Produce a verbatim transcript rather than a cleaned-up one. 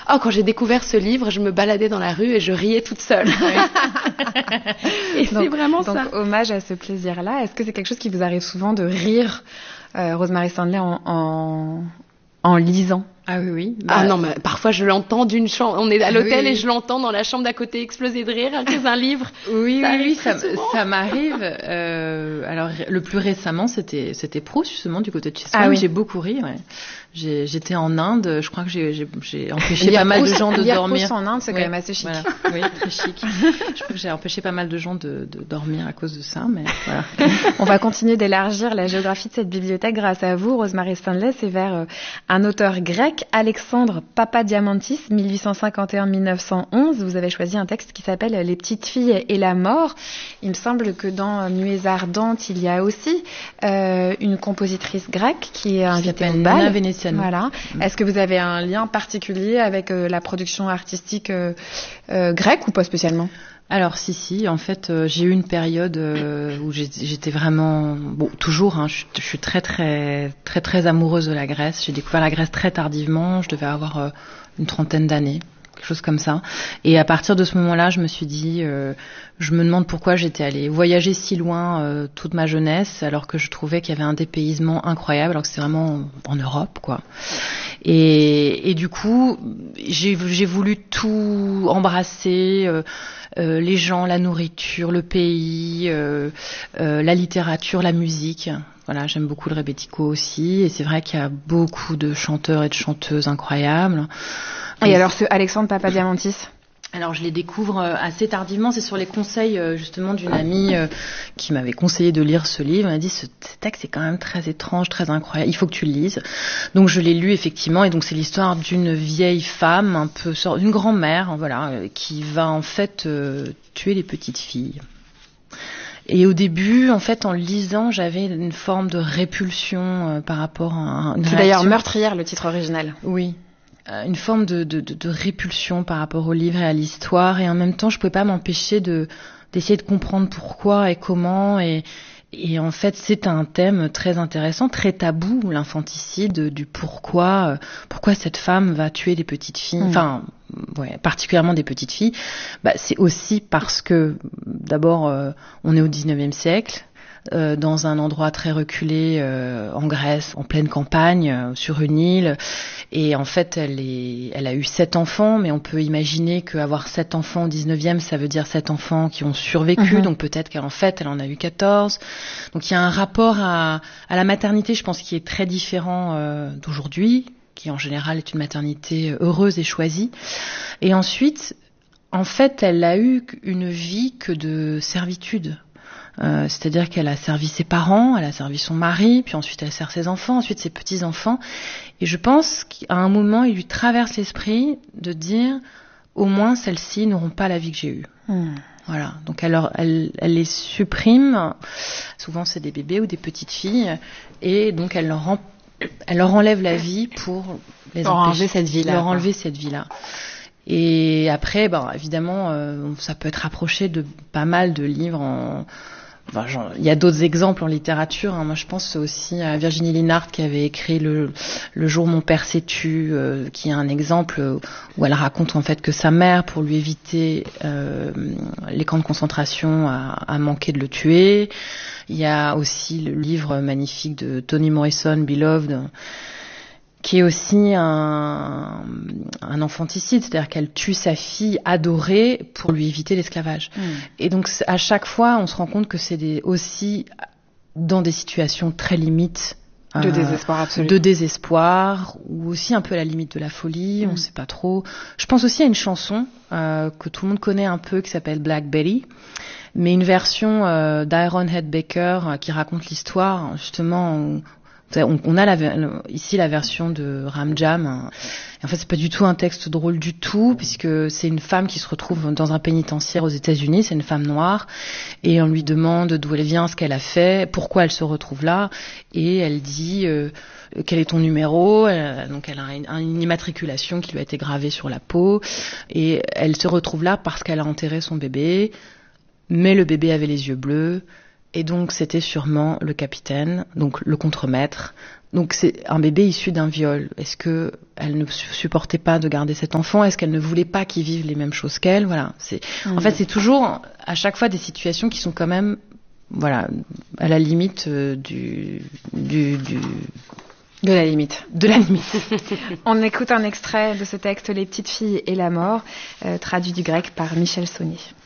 Oh, quand j'ai découvert ce livre, je me baladais dans la rue et je riais toute seule. Et donc, c'est vraiment donc, ça. Donc, hommage à ce plaisir-là. Est-ce que c'est quelque chose qui vous arrive souvent de rire, euh, Rosemary Stanley, en, en, en lisant? Ah oui, oui. Bah, ah non, mais parfois je l'entends d'une chambre. On est à l'hôtel oui, et je l'entends dans la chambre d'à côté exploser de rire avec un livre. Oui, ça oui, oui, ça, ça m'arrive. Euh, alors, le plus récemment, c'était, c'était Proust, justement, du côté de chez soi. Ah oui. J'ai beaucoup ri, ouais. J'ai, j'étais en Inde, je crois que j'ai, j'ai, j'ai empêché pas mal Proust, de gens de lire dormir. Proust en Inde, c'est oui, quand même assez chic. Voilà. Oui, très chic. Je crois que j'ai empêché pas mal de gens de, de dormir à cause de ça, mais voilà. On va continuer d'élargir la géographie de cette bibliothèque grâce à vous, Rosemary Stanley. C'est vers euh, un auteur grec, Alexandre Papadiamantis, mille huit cent cinquante et un à mille neuf cent onze. Vous avez choisi un texte qui s'appelle Les petites filles et la mort. Il me semble que dans Nuées ardentes, il y a aussi euh, une compositrice grecque qui est invitée au bal. Nana Veneziano. Voilà. Mmh. Est-ce que vous avez un lien particulier avec euh, la production artistique euh, euh, grecque ou pas spécialement ? Alors si si, en fait euh, j'ai eu une période euh, où j'étais vraiment bon toujours hein, je, je suis très très très très amoureuse de la Grèce. J'ai découvert la Grèce très tardivement, je devais avoir euh, une trentaine d'années, quelque chose comme ça. Et à partir de ce moment-là, je me suis dit euh, je me demande pourquoi j'étais allée voyager si loin euh, toute ma jeunesse alors que je trouvais qu'il y avait un dépaysement incroyable alors que c'était vraiment en Europe quoi. Et, et du coup, j'ai, j'ai voulu tout embrasser, euh, euh, les gens, la nourriture, le pays, euh, euh, la littérature, la musique. Voilà, j'aime beaucoup le rebetiko aussi. Et c'est vrai qu'il y a beaucoup de chanteurs et de chanteuses incroyables. Et, et alors, ce Alexandre Papadiamantis ? Alors je les découvre assez tardivement, c'est sur les conseils justement d'une amie qui m'avait conseillé de lire ce livre. Elle m'a dit ce texte est quand même très étrange, très incroyable, il faut que tu le lises. Donc je l'ai lu effectivement et donc c'est l'histoire d'une vieille femme, un peu une grand-mère, voilà, qui va en fait euh, tuer les petites filles. Et au début, en fait, en le lisant, j'avais une forme de répulsion euh, par rapport à... C'est d'ailleurs Meurtrière, le titre original. Oui. Une forme de, de, de, de répulsion par rapport au livre et à l'histoire, et en même temps je pouvais pas m'empêcher de d'essayer de comprendre pourquoi et comment, et, et en fait c'est un thème très intéressant, très tabou, l'infanticide, du pourquoi pourquoi cette femme va tuer des petites filles, mmh. enfin ouais, particulièrement des petites filles. Bah, c'est aussi parce que d'abord euh, on est au dix-neuvième siècle, Euh, dans un endroit très reculé euh, en Grèce, en pleine campagne, euh, sur une île. Et en fait, elle, est, elle a eu sept enfants, mais on peut imaginer qu'avoir sept enfants au dix-neuvième, ça veut dire sept enfants qui ont survécu, mmh. donc peut-être qu'en fait, elle en a eu quatorze. Donc il y a un rapport à, à la maternité, je pense, qui est très différent euh, d'aujourd'hui, qui en général est une maternité heureuse et choisie. Et ensuite, en fait, elle a eu une vie que de servitude. Euh, c'est-à-dire qu'elle a servi ses parents, elle a servi son mari, puis ensuite elle sert ses enfants, ensuite ses petits-enfants. Et je pense qu'à un moment, il lui traverse l'esprit de dire au moins celles-ci n'auront pas la vie que j'ai eue. Mmh. Voilà. Donc elle, leur, elle, elle les supprime. Souvent c'est des bébés ou des petites filles, et donc elle leur, en, elle leur enlève la vie pour les leur empêcher, enlever cette vie-là. Leur enlever cette vie-là. Et après, ben évidemment, euh, ça peut être rapproché de pas mal de livres en Enfin, genre, il y a d'autres exemples en littérature. Hein. Moi, je pense aussi à Virginie Linhart qui avait écrit le, le jour mon père s'est tu, euh, qui est un exemple où elle raconte en fait que sa mère, pour lui éviter euh, les camps de concentration, a, a manqué de le tuer. Il y a aussi le livre magnifique de Toni Morrison, Beloved, qui est aussi un, un infanticide, c'est-à-dire qu'elle tue sa fille adorée pour lui éviter l'esclavage. Mmh. Et donc à chaque fois, on se rend compte que c'est des, aussi dans des situations très limites. De euh, désespoir absolu. De désespoir, ou aussi un peu à la limite de la folie, mmh. on ne sait pas trop. Je pense aussi à une chanson euh, que tout le monde connaît un peu, qui s'appelle Black Betty, mais une version euh, d'Iron Head Baker euh, qui raconte l'histoire, justement... Où, on a la, ici la version de Ram Jam. En fait, c'est pas du tout un texte drôle du tout, puisque c'est une femme qui se retrouve dans un pénitentiaire aux États-Unis. C'est une femme noire, et on lui demande d'où elle vient, ce qu'elle a fait, pourquoi elle se retrouve là, et elle dit euh, quel est ton numéro. Elle, donc, elle a une, une immatriculation qui lui a été gravée sur la peau, et elle se retrouve là parce qu'elle a enterré son bébé, mais le bébé avait les yeux bleus. Et donc, c'était sûrement le capitaine, donc le contremaître. Donc, c'est un bébé issu d'un viol. Est-ce que elle ne supportait pas de garder cet enfant? Est-ce qu'elle ne voulait pas qu'il vive les mêmes choses qu'elle? Voilà. C'est, mmh. En fait, c'est toujours, à chaque fois, des situations qui sont quand même, voilà, à la limite euh, du, du, du, de la limite. De la limite. On écoute un extrait de ce texte, Les petites filles et la mort, euh, traduit du grec par Michel Saunier.